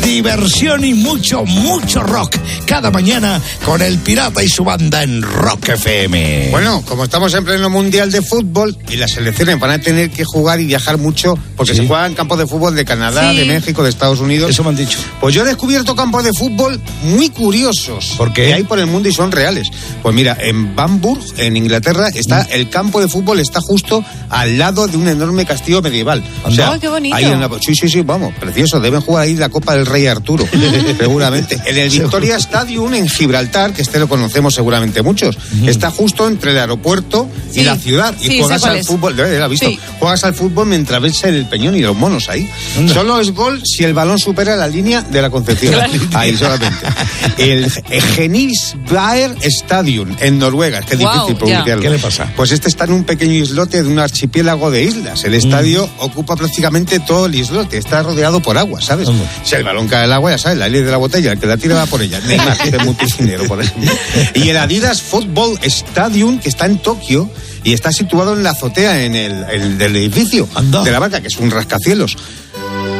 diversión y mucho rock. Cada mañana con El Pirata y su banda en Rock FM. Bueno, como estamos en pleno mundial de fútbol y las selecciones van a tener que jugar y viajar mucho porque se juegan campos de fútbol de Canadá, de México, de Estados Unidos. Eso me han dicho. Pues yo he descubierto campos de fútbol muy curiosos. ¿Por qué? Que hay por el mundo y son reales. Pues mira, en Bamburgh, en Inglaterra, está el campo de fútbol, está justo al lado de un enorme castillo medieval. O sea, qué bonito. Ahí sí, vamos, precioso. Deben jugar ahí la Copa del Rey Arturo, seguramente. En el Victoria Stadium en Gibraltar, que lo conocemos seguramente muchos, está justo entre el aeropuerto y la ciudad. Y juegas al fútbol, ¿lo has visto? Sí. Juegas al fútbol mientras ves el Peñón y los monos ahí. Solo es gol si el balón supera la línea de la Concepción. Ahí solamente. El Genisvaer Stadium en Noruega. Qué difícil pronunciarlo. ¿Qué le pasa? Pues está en un pequeño islote de un archipiélago de islas. El estadio ocupa prácticamente todo el islote. Está rodeado por agua, ¿sabes? Si el balón cae al agua, ya sabes, la ley de la botella, el que la tira va por ella. Neymar, de multicinero, por ejemplo. Y el Adidas Football Stadium, que está en Tokio y está situado en la azotea del edificio de la marca, que es un rascacielos.